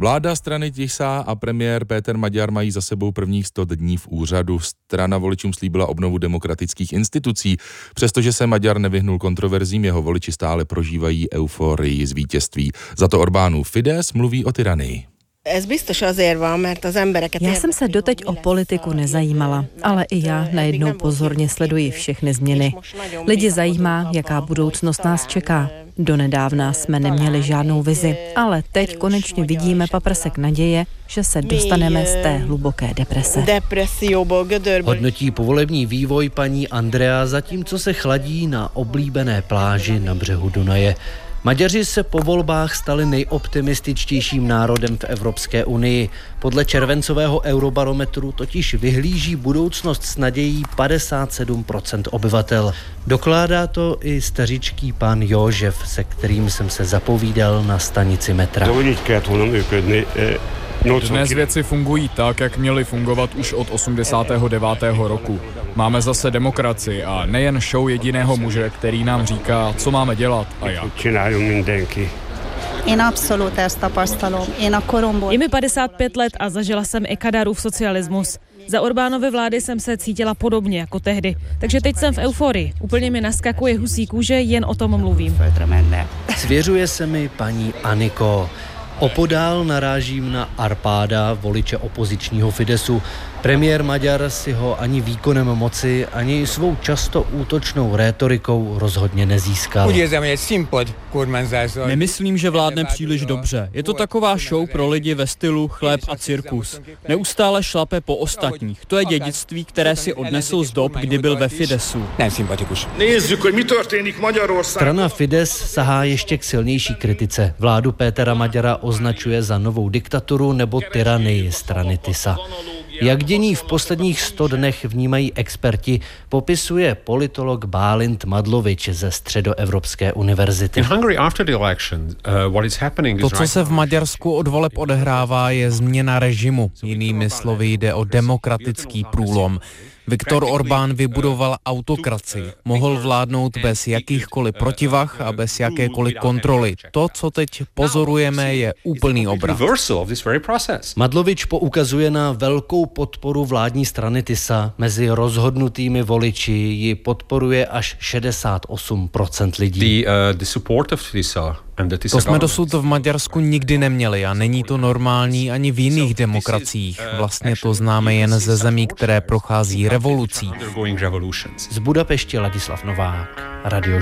Vláda strany TISA a premiér Péter Maďar mají za sebou prvních 100 dní v úřadu. Strana voličům slíbila obnovu demokratických institucí. Přestože se Maďar nevyhnul kontroverzím, jeho voliči stále prožívají euforii z vítězství. Za to Orbánův Fidesz mluví o tyranii. Já jsem se doteď o politiku nezajímala, ale i já najednou pozorně sleduji všechny změny. Lidi zajímá, jaká budoucnost nás čeká. Donedávna jsme neměli žádnou vizi, ale teď konečně vidíme paprsek naděje, že se dostaneme z té hluboké deprese. Hodnotí povolební vývoj paní Andrea, zatímco se chladí na oblíbené pláži na břehu Dunaje. Maďaři se po volbách stali nejoptimističtějším národem v Evropské unii. Podle červencového eurobarometru totiž vyhlíží budoucnost s nadějí 57% obyvatel. Dokládá to i stařičký pan József, se kterým jsem se zapovídal na stanici metra. Dnes věci fungují tak, jak měly fungovat už od 89. roku. Máme zase demokracii a nejen show jediného muže, který nám říká, co máme dělat a jak. Je mi 55 let a zažila jsem i Kadarův socialismus. Za Orbánovy vlády jsem se cítila podobně jako tehdy. Takže teď jsem v euforii. Úplně mi naskakuje husí kůže, jen o tom mluvím. Svěřuje se mi paní Aniko. Opodál narážím na Arpáda, voliče opozičního Fidesu. Premiér Maďar si ho ani výkonem moci, ani svou často útočnou rétorikou rozhodně nezískal. Nemyslím, že vládne příliš dobře. Je to taková show pro lidi ve stylu chléb a cirkus. Neustále šlape po ostatních. To je dědictví, které si odnesl z dob, kdy byl ve Fidesu. Strana Fidesz sahá ještě k silnější kritice. Vládu Pétera Maďara označuje za novou diktaturu nebo tyranii strany TISA. Jak dění v posledních 100 dnech vnímají experti, popisuje politolog Bálint Madlovič ze Středoevropské univerzity. To, co se v Maďarsku od voleb odehrává, je změna režimu. Jinými slovy jde o demokratický průlom. Viktor Orbán vybudoval autokracii. Mohl vládnout bez jakýchkoliv protivah a bez jakékoliv kontroly. To, co teď pozorujeme, je úplný obrat. Madlovič poukazuje na velkou podporu vládní strany TISA. Mezi rozhodnutými voliči ji podporuje až 68% lidí. To jsme dosud v Maďarsku nikdy neměli a není to normální ani v jiných demokraciích. Vlastně to známe jen ze zemí, které prochází revolucí. Z Budapešti Ladislav Novák, Radio